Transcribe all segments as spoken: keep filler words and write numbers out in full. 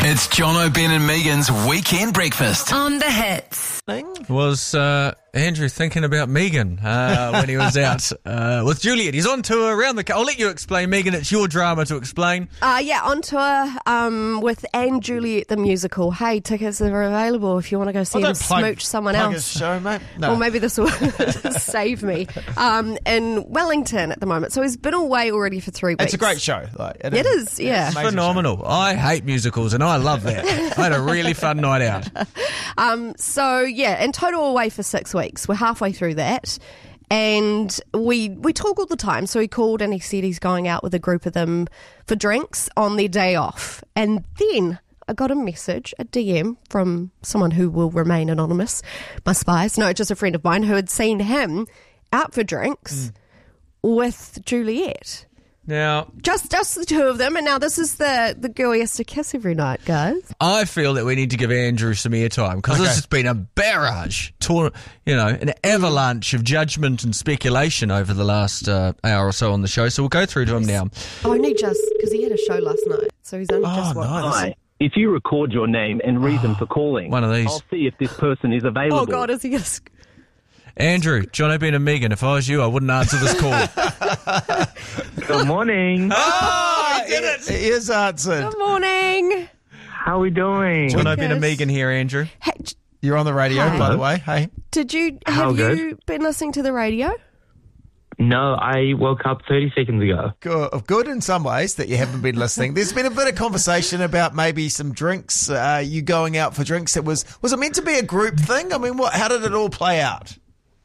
It's Jono, Ben and Megan's Weekend Breakfast. On the Hits. Was uh, Andrew thinking about Megan uh, when he was out uh, with Juliet? He's on tour around the... I'll let you explain, Megan. It's your drama to explain. Uh, yeah, on tour um, with Anne Juliet the musical. Hey, tickets are available if you want to go see Oh, him don't plug- smooch someone plug else. his show, mate. No. Or maybe this will save me. Um, in Wellington at the moment. So he's been away already for three weeks. It's a great show. Like, It is, yeah. Amazing Phenomenal. I hate musicals and I love that. I had a really fun night out. Um, so yeah, in total away for six weeks. We're halfway through that. And we we talk all the time. So he called and he said he's going out with a group of them for drinks on their day off. And then I got a message, a D M from someone who will remain anonymous, my spies. No, just a friend of mine who had seen him out for drinks mm. with Juliet. Now, Just just the two of them, and now this is the, the girl he has to kiss every night, guys. I feel that we need to give Andrew some airtime because Okay. this has been a barrage, tor- you know, an avalanche of judgment and speculation over the last uh, hour or so on the show. So we'll go through to him now. Only just because he had a show last night, so he's only Oh, just watched. nice. Hi. If you record your name and reason for calling, One of these. I'll see if this person is available. Oh God, is he just... Andrew, Jono, Ben and Megan, if I was you, I wouldn't answer this call. Good morning. Oh, he did it. He is answered. Good morning. How are we doing? Jono, Ben and Yes. Megan here, Andrew. Hey, You're on the radio, Hi. by the way. Hey. did you How have good? you been listening to the radio? No, I woke up thirty seconds ago. Good, good in some ways that you haven't been listening. There's been a bit of conversation about maybe some drinks, uh, you going out for drinks. It was was it meant to be a group thing? I mean, what? How did it all play out?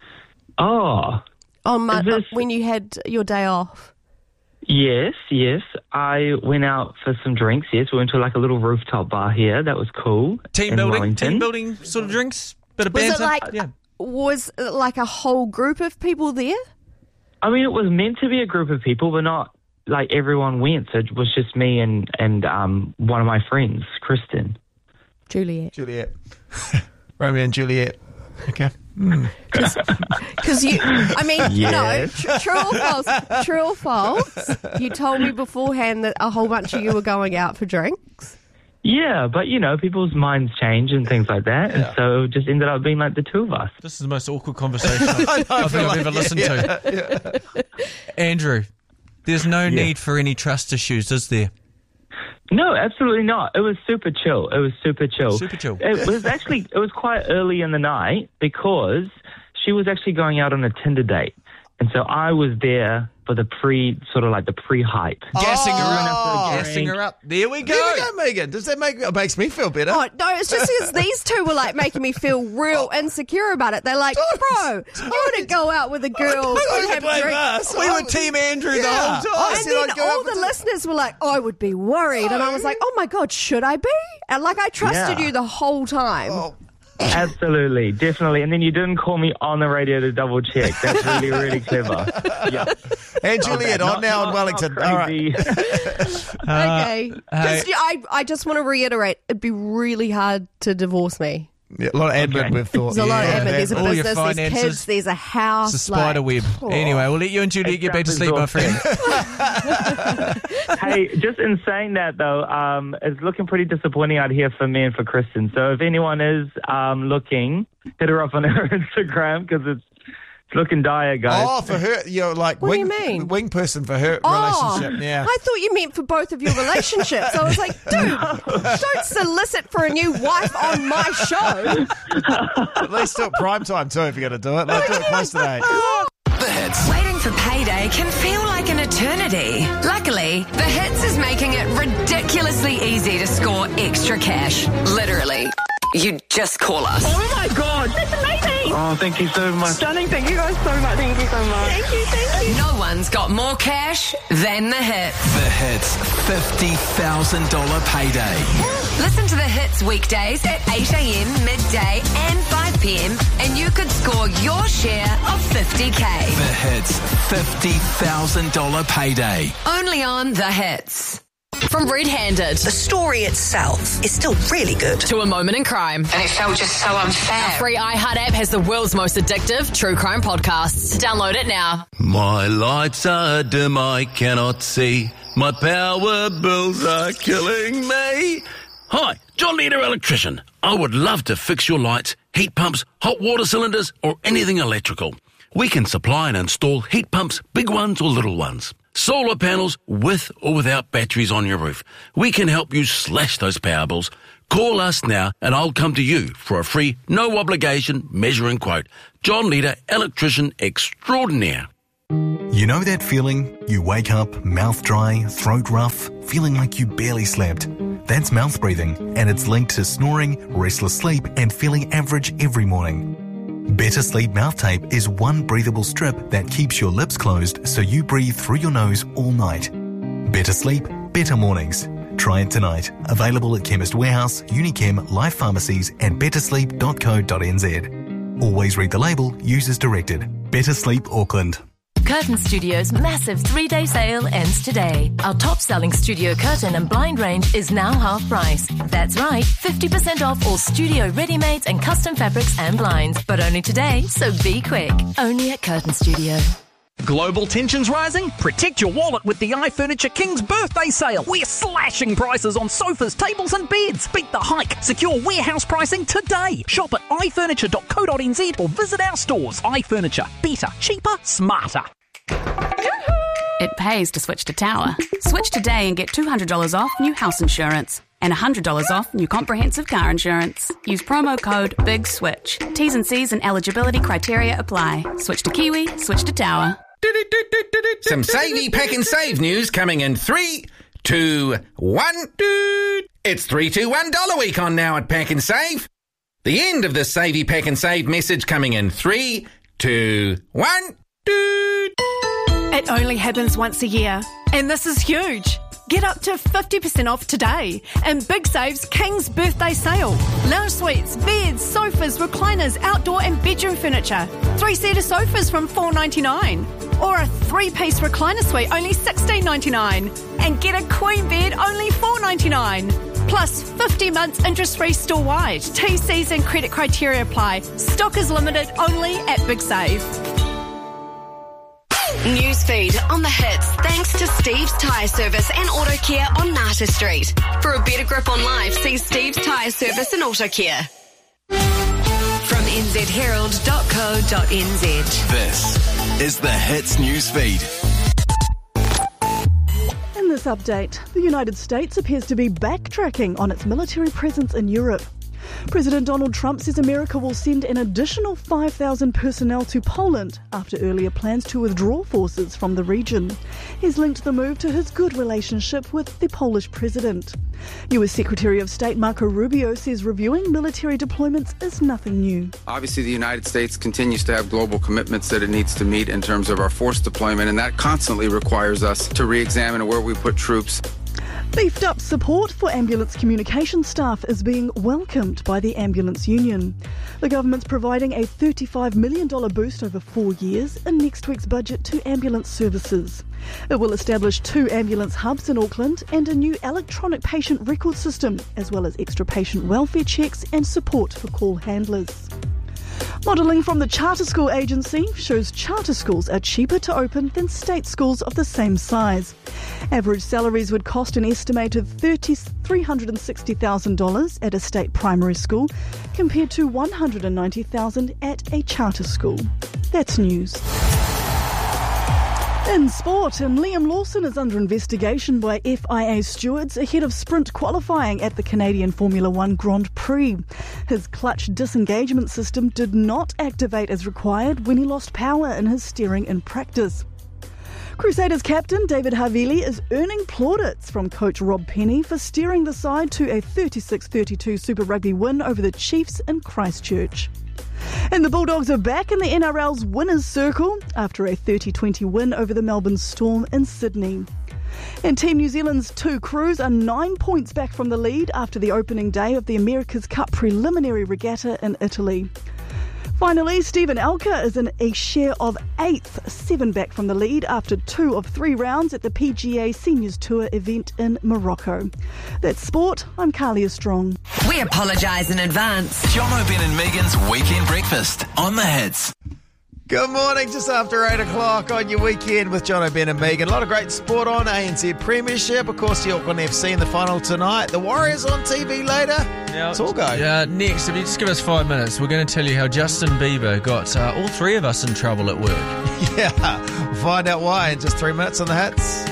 Oh, On Mon- Is this- when you had your day off. yes, yes. I went out for some drinks, yes. We went to like a little rooftop bar here. That was cool. Team in building, Wellington. team building sort of drinks, bit of Was banter. it like yeah. was it like a whole group of people there? I mean, it was meant to be a group of people, but not like everyone went. So it was just me and, and um, one of my friends, Kristen. Juliet. Juliet. Romeo and Juliet. Okay. Because you, I mean, Yes. no, tr- true or false? True or false? You told me beforehand that a whole bunch of you were going out for drinks. Yeah, but you know, people's minds change and things like that, and so it just ended up being like the two of us. This is the most awkward conversation I, I think I've ever listened to. Andrew, there's no need for any trust issues, is there? No, absolutely not. It was super chill. It was super chill. Super chill. It was actually it was quite early in the night because she was actually going out on a Tinder date, and so I was there for the pre sort of like the pre hype. Gassing her Oh. up. Gassing her up. There we go. There we go, Megan. Does that make it makes me feel better? Oh, no, it's just because these two were like making me feel real insecure about it. They're like, bro, you wouldn't go out with a girl Don't and have blame drinks. us. We I were would- Team Andrew the Yeah. whole time. I And said then I'd go all out the with the- listeners were like, I would be worried. And I was like, oh my God, should I be? And like, I trusted Yeah. you the whole time. Oh. Absolutely, definitely. And then you didn't call me on the radio to double check. That's really, really clever. Yeah. And Juliet, Not- on now not- in Wellington. not All right. crazy. Okay. 'Cause hey. you- I, I just want to reiterate, it'd be really hard to divorce me. Yeah, a lot of admin Okay. we've thought. There's a lot of Yeah, admin. There's a all your business, there's finances. kids, there's a house. It's a spider like- web. Anyway, we'll let you and Juliet get back to sounds sleep, my friend. Hey, just in saying that though, um, it's looking pretty disappointing out here for me and for Kristen. So if anyone is um, looking, hit her up on her Instagram because it's it's looking dire, guys. Oh, for her, you're like What do wing, you mean? wing person for her Oh, relationship. Yeah. I thought you meant for both of your relationships. I was like, dude, don't solicit for a new wife on my show. At least do it prime time too if you're going to do it. Like, do it close to eight. The Hits. Waiting for payday can feel like an eternity. Luckily, The Hits is making it ridiculously easy to score extra cash. Literally. You just call us. Oh my God, that's amazing! Oh, thank you so much. Stunning, thank you guys so much. Thank you so much. Thank you, thank you. No one's got more cash than The Hits. The Hits fifty thousand dollars payday. Listen to The Hits weekdays at eight a.m, midday and five p.m. and you could score your share of fifty K. The Hits fifty thousand dollars payday. Only on The Hits. From Red Handed The story itself is still really good. to A Moment in Crime. And it felt just so unfair. Free iHeart app has the world's most addictive true crime podcasts. Download it now. My lights are dim, I cannot see. My power bills are killing me. Hi, John Leader Electrician. I would love to fix your lights, heat pumps, hot water cylinders, or anything electrical. We can supply and install heat pumps, big ones or little ones. Solar panels with or without batteries on your roof. We can help you slash those power bills. Call us now and I'll come to you for a free, no obligation measuring quote. John Leader Electrician Extraordinaire. You know that feeling? You wake up, mouth dry, throat rough, feeling like you barely slept. That's mouth breathing, and it's linked to snoring, restless sleep, and feeling average every morning. Better Sleep Mouth Tape is one breathable strip that keeps your lips closed so you breathe through your nose all night. Better sleep, better mornings. Try it tonight. Available at Chemist Warehouse, Unichem, Life Pharmacies, and better sleep dot co dot n z. Always read the label, use as directed. Better Sleep Auckland. Curtain Studio's massive three-day sale ends today. Our top-selling studio curtain and blind range is now half price. That's right, fifty percent off all studio ready-mades and custom fabrics and blinds. But only today, so be quick. Only at Curtain Studio. Global tensions rising? Protect your wallet with the iFurniture King's Birthday Sale. We're slashing prices on sofas, tables and beds. Beat the hike. Secure warehouse pricing today. Shop at i furniture dot co dot n z or visit our stores. iFurniture. Better, cheaper, smarter. It pays to switch to Tower. Switch today and get two hundred dollars off new house insurance and one hundred dollars off new comprehensive car insurance. Use promo code BIGSWITCH. T's and C's and eligibility criteria apply. Switch to Kiwi, switch to Tower. Some Savey Pack and Save news coming in three, two, one. It's three two one dollar week on now at Pack and Save. The end of the Savey Pack and Save message coming in three, two, one. It only happens once a year, and this is huge. Get up to fifty percent off today in Big Save's King's Birthday Sale. Lounge suites, beds, sofas, recliners, outdoor and bedroom furniture. Three-seater sofas from four ninety-nine. Or a three-piece recliner suite, only sixteen ninety-nine. And get a queen bed, only four ninety-nine. Plus fifty months interest-free store-wide. T Cs and credit criteria apply. Stock is limited only at Big Save. Newsfeed on the hits thanks to Steve's Tyre Service and Auto Care on Nata Street. For a better grip on life, see Steve's Tyre Service and Auto Care. From n z herald dot co dot n z. This is the Hits Newsfeed. In this update, the United States appears to be backtracking on its military presence in Europe. President Donald Trump says America will send an additional five thousand personnel to Poland after earlier plans to withdraw forces from the region. He's linked the move to his good relationship with the Polish president. U S Secretary of State Marco Rubio says reviewing military deployments is nothing new. Obviously, the United States continues to have global commitments that it needs to meet in terms of our force deployment, and that constantly requires us to re-examine where we put troops. Beefed up support for ambulance communication staff is being welcomed by the Ambulance Union. The government's providing a thirty-five million dollars boost over four years in next week's budget to ambulance services. It will establish two ambulance hubs in Auckland and a new electronic patient record system, as well as extra patient welfare checks and support for call handlers. Modelling from the Charter School Agency shows charter schools are cheaper to open than state schools of the same size. Average salaries would cost an estimated three hundred sixty thousand dollars at a state primary school compared to one hundred ninety thousand dollars at a charter school. That's news. In sport, and Liam Lawson is under investigation by F I A stewards ahead of sprint qualifying at the Canadian Formula One Grand Prix. His clutch disengagement system did not activate as required when he lost power in his steering in practice. Crusaders captain David Havili is earning plaudits from coach Rob Penny for steering the side to a thirty-six thirty-two Super Rugby win over the Chiefs in Christchurch. And the Bulldogs are back in the N R L's winners' circle after a thirty twenty win over the Melbourne Storm in Sydney. And Team New Zealand's two crews are nine points back from the lead after the opening day of the America's Cup preliminary regatta in Italy. Finally, Stephen Alker is in a share of eighth, seven back from the lead after two of three rounds at the P G A Seniors Tour event in Morocco. That's sport. I'm Carlia Strong. We apologise in advance. John O'Ben and Megan's Weekend Breakfast on the Hits. Good morning, just after eight o'clock on your weekend with John O'Ben and Megan. A lot of great sport on. A N Z Premiership, of course, the Auckland F C in the final tonight. The Warriors on T V later. Now, it's all go. Uh, next, if you just give us five minutes, we're going to tell you how Justin Bieber got uh, all three of us in trouble at work. Yeah, we'll find out why in just three minutes on the hits.